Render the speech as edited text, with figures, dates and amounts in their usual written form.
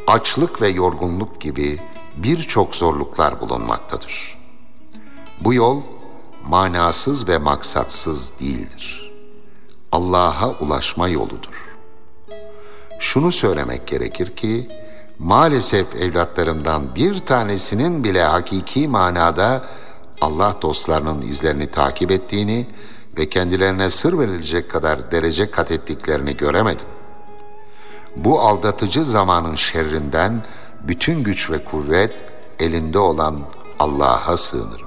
açlık ve yorgunluk gibi birçok zorluklar bulunmaktadır. Bu yol manasız ve maksatsız değildir. Allah'a ulaşma yoludur. Şunu söylemek gerekir ki, maalesef evlatlarımdan bir tanesinin bile hakiki manada Allah dostlarının izlerini takip ettiğini ve kendilerine sır verilecek kadar derece kat ettiklerini göremedim. Bu aldatıcı zamanın şerrinden bütün güç ve kuvvet elinde olan Allah'a sığınırım.